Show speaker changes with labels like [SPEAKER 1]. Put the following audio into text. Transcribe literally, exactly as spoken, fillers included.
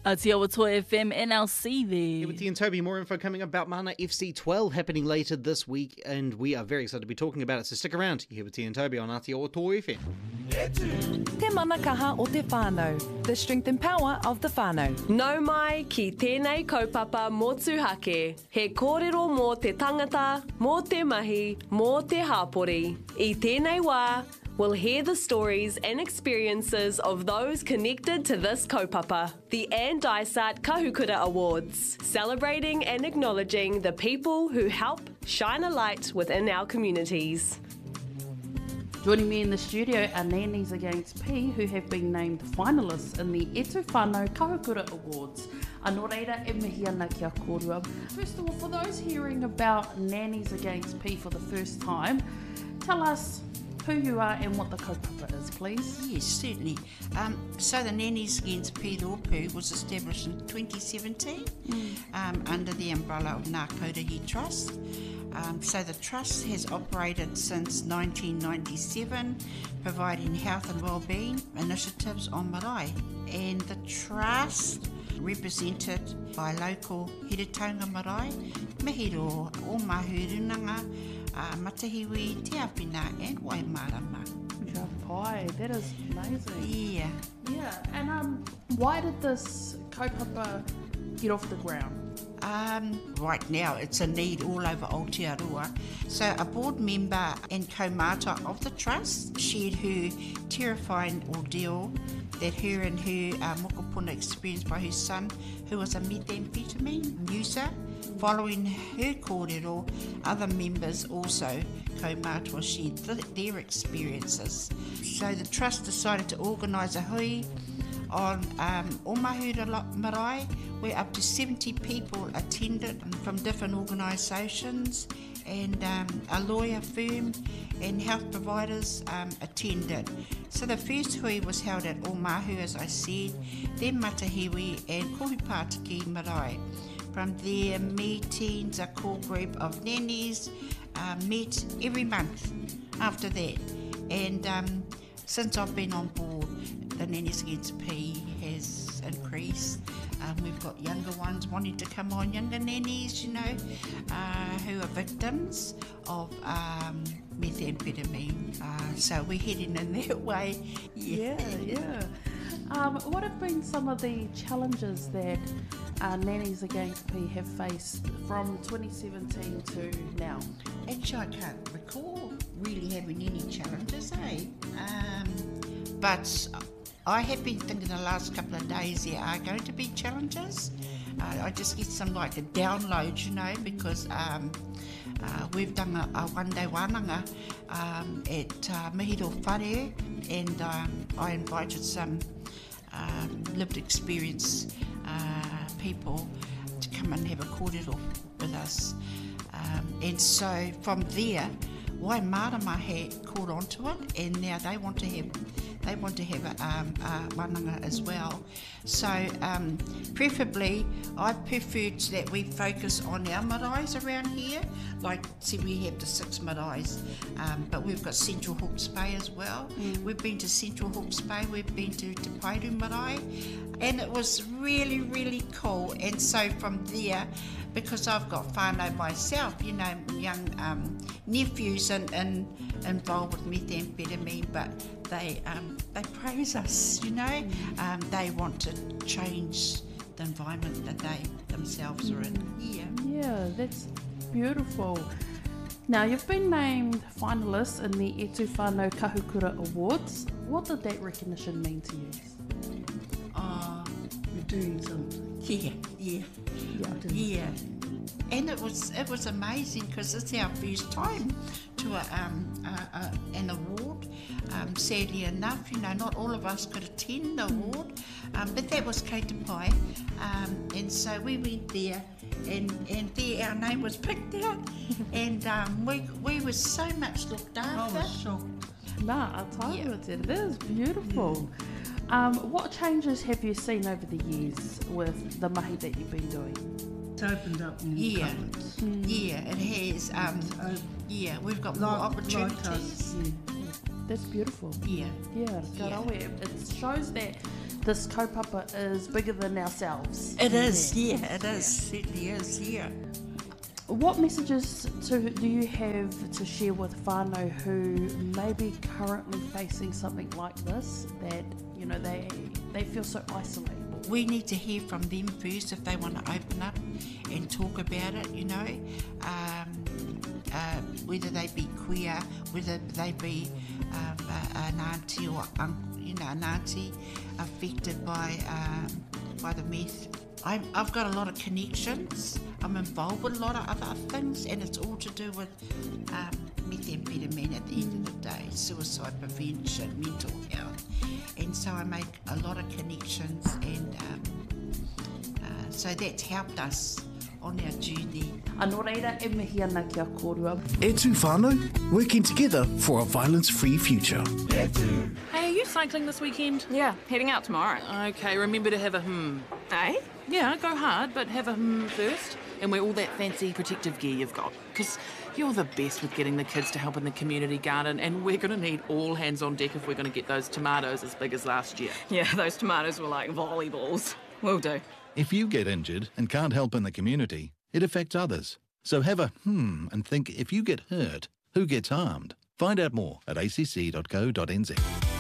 [SPEAKER 1] Aotearoa F M, N L C there.
[SPEAKER 2] Here with T and Toby, more info coming about Mana F C twelve happening later this week, and we are very excited to be talking about it, so stick around. Here with T and Toby on Aotearoa F M.
[SPEAKER 3] Te manakaha o te whānau, the strength and power of the whānau.
[SPEAKER 4] Nau mai ki tēnei kaupapa motuhake, he kōrero mō te tangata, mō te mahi, mō te hāpori. I tēnei wā, we'll hear the stories and experiences of those connected to this kaupapa. The Anne Dysart Kahukura Awards, celebrating and acknowledging the people who help shine a light within our communities.
[SPEAKER 5] Joining me in the studio are Nannies Against P, who have been named finalists in the E Tū Whānau Kahukura Awards. Anō reira e mihi ana kia kōrua. First of all, for those hearing about Nannies Against P for the first time, tell us who you are and what the kaupapa is, please.
[SPEAKER 6] Yes, certainly. Um, so the Nannies Against P Rōpū was established in twenty seventeen mm. um, under the umbrella of Ngā Kauragi Trust. Um, so the Trust has operated since nineteen ninety-seven, providing health and wellbeing initiatives on marae. And the Trust, represented by local Heretaunga marae, Mihiro, Omahurunanga, uh, Matahiwi, Te Awhina and Waimarama.
[SPEAKER 5] Kia pai, that is amazing.
[SPEAKER 6] Yeah.
[SPEAKER 5] Yeah, and um, why did this kaupapa get off the ground?
[SPEAKER 6] Um, right now, it's a need all over Aotearoa. So a board member and kaumata of the Trust shared her terrifying ordeal that her and her uh, mokopuna experienced by her son, who was a methamphetamine user. Following her kōrero, other members also kaumata shared th- their experiences. So the Trust decided to organise a hui on um, Omahura Marae, where up to seventy people attended from different organisations, and um, a lawyer firm and health providers um, attended. So the first hui was held at Omahu, as I said, then Matahiwi and Kohupātiki Marae. From there, meetings, a core group of nannies uh, met every month after that. And um, since I've been on board, the Nannies Against P has increased. Um, we've got younger ones wanting to come on, younger nannies, you know, uh, who are victims of um, methamphetamine. Uh, so we're heading in that way.
[SPEAKER 5] Yeah, yeah. yeah. Um, what have been some of the challenges that uh, Nannies Against P have faced from twenty seventeen to now?
[SPEAKER 6] Actually, I can't recall really having any challenges, eh? Um, but I have been thinking the last couple of days there are going to be challenges. Uh, I just get some like a download, you know, because um, uh, we've done a, a one-day wānanga um, at uh, Mihiro Whare, and um, I invited some um, lived experience uh, people to come and have a kōrero with us. Um, and so from there, Waimarama had caught on to it, and now they want to have they want to have a, um, a wānanga as well. So um, preferably, I preferred that we focus on our maraes around here. Like, see, we have the six maraes, um, but we've got Central Hawke's Bay as well. Mm. We've been to Central Hawke's Bay, we've been to Te Pairu Marae, and it was really, really cool. And so from there, because I've got whānau myself, you know, young um, nephews and, and involved with methamphetamine, but they um, they praise us, you know. Um, they want to change the environment that they themselves are in. Yeah.
[SPEAKER 5] Yeah, that's beautiful. Now, you've been named finalists in the E Tū Whānau Kahukura Awards. What did that recognition mean to you?
[SPEAKER 6] Oh,
[SPEAKER 7] we're doing something.
[SPEAKER 6] Yeah, yeah,
[SPEAKER 7] yeah,
[SPEAKER 6] yeah. And it was it was amazing because it's our first time to a, um, a, a, an award. Um, sadly enough, you know, not all of us could attend the award, um, but that was Kei Te Pai, um, and so we went there, and and there our name was picked out, and um, we we were so much looked after.
[SPEAKER 7] I was shocked.
[SPEAKER 5] Nah, I'll tell you what, that is beautiful. Um, what changes have you seen over the years with the mahi that you've been doing?
[SPEAKER 7] It's opened up more
[SPEAKER 6] Yeah,
[SPEAKER 7] cupboards.
[SPEAKER 6] mm. yeah, it has. Um,
[SPEAKER 7] It's
[SPEAKER 6] yeah, we've got
[SPEAKER 7] like,
[SPEAKER 6] more opportunities.
[SPEAKER 7] Like us, yeah.
[SPEAKER 5] That's beautiful.
[SPEAKER 6] Yeah.
[SPEAKER 5] Yeah,
[SPEAKER 6] Yeah.
[SPEAKER 5] Karawe. It shows that this kaupapa is bigger than ourselves.
[SPEAKER 6] It is, yeah, it is, certainly is, yeah.
[SPEAKER 5] What messages to, do you have to share with whānau who may be currently facing something like this, that, you know, they they feel so isolated?
[SPEAKER 6] We need to hear from them first if they want to open up and talk about it, you know, um, uh, whether they be queer, whether they be um, a, an auntie or uncle, you know, an auntie affected by um, by the meth. I'm, I've got a lot of connections. I'm involved with a lot of other things, and it's all to do with um, methamphetamine at the end of the day, suicide prevention, mental health. And so I make a lot of connections, and um, uh, so that's helped us on our journey.
[SPEAKER 5] Anō reira, e mihi ana kia kōrua.
[SPEAKER 8] E tū whānau, working together for a violence-free future.
[SPEAKER 9] Hey, are you cycling this weekend?
[SPEAKER 10] Yeah, heading out tomorrow.
[SPEAKER 9] Okay, remember to have a hmm.
[SPEAKER 10] Eh?
[SPEAKER 9] Yeah, go hard, but have a hmm first. And wear all that fancy protective gear you've got. Because you're the best with getting the kids to help in the community garden, and we're going to need all hands on deck if we're going to get those tomatoes as big as last year.
[SPEAKER 10] Yeah, those tomatoes were like volleyballs. Will do.
[SPEAKER 11] If you get injured and can't help in the community, it affects others. So have a hmm and think, if you get hurt, who gets harmed? Find out more at a c c dot co dot n z.